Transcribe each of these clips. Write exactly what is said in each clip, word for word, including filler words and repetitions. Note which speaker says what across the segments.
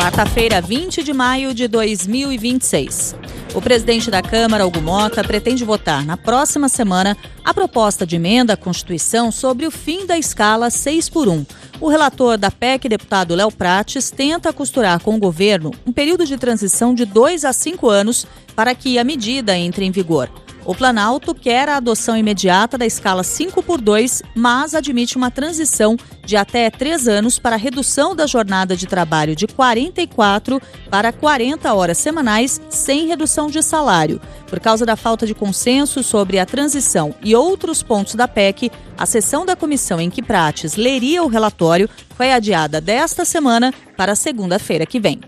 Speaker 1: Quarta-feira, vinte de maio de dois mil e vinte e seis. O presidente da Câmara, Hugo Mota, pretende votar na próxima semana a proposta de emenda à Constituição sobre o fim da escala seis por um. O relator da P E C, deputado Léo Prates, tenta costurar com o governo um período de transição de dois a cinco anos para que a medida entre em vigor. O Planalto quer a adoção imediata da escala cinco por dois, mas admite uma transição de até três anos para a redução da jornada de trabalho de quarenta e quatro para quarenta horas semanais, sem redução de salário. Por causa da falta de consenso sobre a transição e outros pontos da P E C, a sessão da comissão em que Prates leria o relatório foi adiada desta semana para segunda-feira que vem.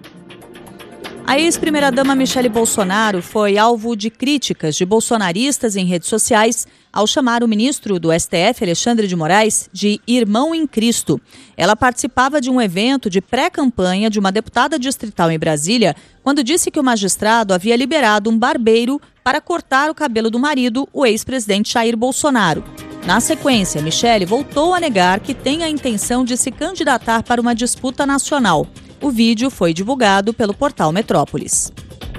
Speaker 1: A ex-primeira-dama Michele Bolsonaro foi alvo de críticas de bolsonaristas em redes sociais ao chamar o ministro do S T F, Alexandre de Moraes, de irmão em Cristo. Ela participava de um evento de pré-campanha de uma deputada distrital em Brasília quando disse que o magistrado havia liberado um barbeiro para cortar o cabelo do marido, o ex-presidente Jair Bolsonaro. Na sequência, Michele voltou a negar que tem a intenção de se candidatar para uma disputa nacional. O vídeo foi divulgado pelo portal Metrópolis.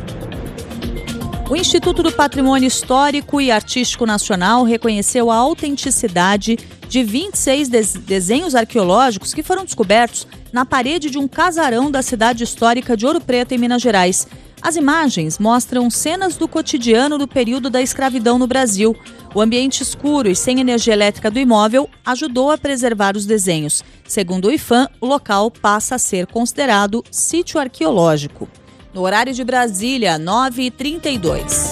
Speaker 1: O Instituto do Patrimônio Histórico e Artístico Nacional reconheceu a autenticidade de vinte e seis desenhos arqueológicos que foram descobertos na parede de um casarão da cidade histórica de Ouro Preto, em Minas Gerais. As imagens mostram cenas do cotidiano do período da escravidão no Brasil. O ambiente escuro e sem energia elétrica do imóvel ajudou a preservar os desenhos. Segundo o IPHAN, o local passa a ser considerado sítio arqueológico. No horário de Brasília, nove e trinta e dois.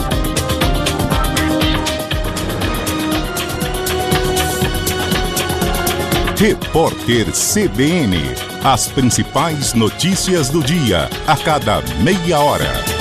Speaker 2: Repórter C B N. As principais notícias do dia, a cada meia hora.